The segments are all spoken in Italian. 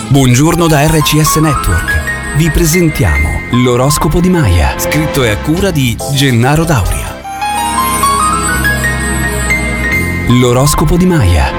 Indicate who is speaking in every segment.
Speaker 1: Buongiorno da RCS Network. Vi presentiamo l'oroscopo di Maya, scritto e a cura di Gennaro Dauria. L'oroscopo di Maya.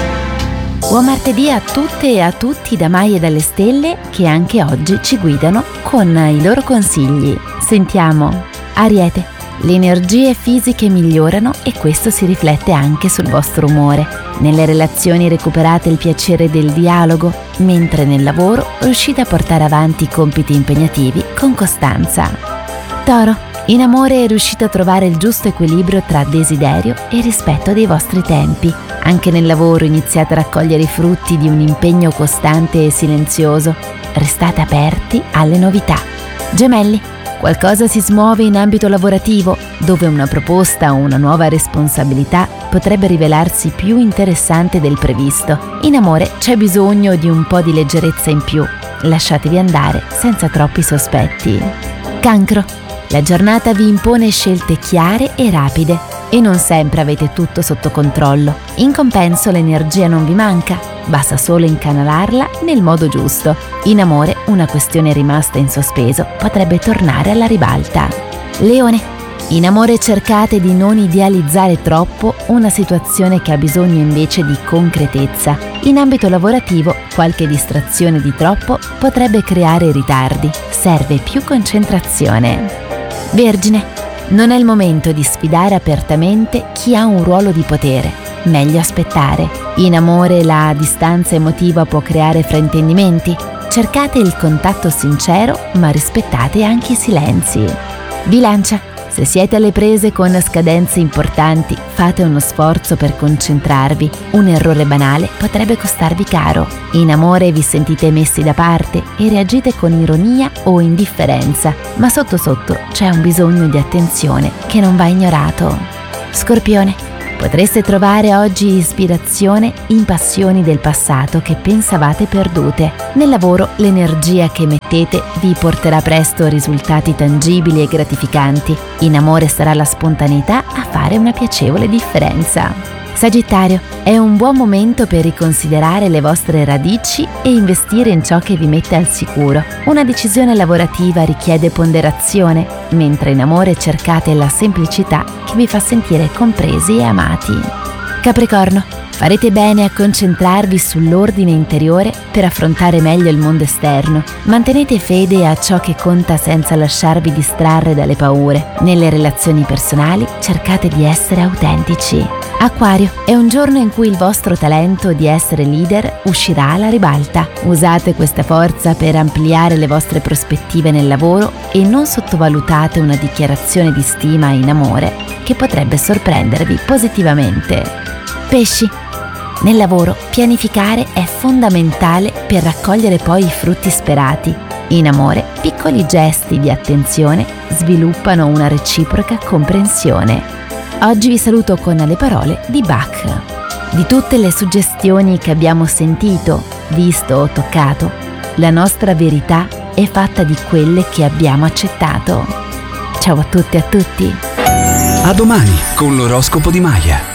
Speaker 2: Buon martedì a tutte e a tutti da Maya e dalle stelle, che anche oggi ci guidano con i loro consigli. Sentiamo. Ariete. Le energie fisiche migliorano e questo si riflette anche sul vostro umore. Nelle relazioni recuperate il piacere del dialogo, mentre nel lavoro riuscite a portare avanti compiti impegnativi con costanza. Toro. In amore riuscite a trovare il giusto equilibrio tra desiderio e rispetto dei vostri tempi. Anche nel lavoro iniziate a raccogliere i frutti di un impegno costante e silenzioso. Restate aperti alle novità. Gemelli. Qualcosa si smuove in ambito lavorativo, dove una proposta o una nuova responsabilità potrebbe rivelarsi più interessante del previsto. In amore c'è bisogno di un po' di leggerezza in più. Lasciatevi andare senza troppi sospetti. Cancro. La giornata vi impone scelte chiare e rapide e non sempre avete tutto sotto controllo. In compenso l'energia non vi manca, basta solo incanalarla nel modo giusto. In amore una questione rimasta in sospeso potrebbe tornare alla ribalta. Leone. In amore cercate di non idealizzare troppo una situazione che ha bisogno invece di concretezza. In ambito lavorativo qualche distrazione di troppo potrebbe creare ritardi. Serve più concentrazione. Vergine. Non è il momento di sfidare apertamente chi ha un ruolo di potere. Meglio aspettare. In amore la distanza emotiva può creare fraintendimenti. Cercate il contatto sincero, ma rispettate anche i silenzi. Bilancia. Se siete alle prese con scadenze importanti, fate uno sforzo per concentrarvi. Un errore banale potrebbe costarvi caro. In amore vi sentite messi da parte e reagite con ironia o indifferenza, ma sotto sotto c'è un bisogno di attenzione che non va ignorato. Scorpione. Potreste trovare oggi ispirazione in passioni del passato che pensavate perdute. Nel lavoro l'energia che mettete vi porterà presto risultati tangibili e gratificanti. In amore sarà la spontaneità a fare una piacevole differenza. Sagittario. È un buon momento per riconsiderare le vostre radici e investire in ciò che vi mette al sicuro. Una decisione lavorativa richiede ponderazione, mentre in amore cercate la semplicità che vi fa sentire compresi e amati. Capricorno. Farete bene a concentrarvi sull'ordine interiore per affrontare meglio il mondo esterno. Mantenete fede a ciò che conta senza lasciarvi distrarre dalle paure. Nelle relazioni personali cercate di essere autentici. Acquario. È un giorno in cui il vostro talento di essere leader uscirà alla ribalta. Usate questa forza per ampliare le vostre prospettive nel lavoro e non sottovalutate una dichiarazione di stima in amore che potrebbe sorprendervi positivamente. Pesci. Nel lavoro pianificare è fondamentale per raccogliere poi i frutti sperati. In amore piccoli gesti di attenzione sviluppano una reciproca comprensione. Oggi vi saluto con le parole di Bach. Di tutte le suggestioni che abbiamo sentito, visto o toccato, la nostra verità è fatta di quelle che abbiamo accettato. Ciao a tutte e a tutti.
Speaker 1: A domani con l'oroscopo di Maya.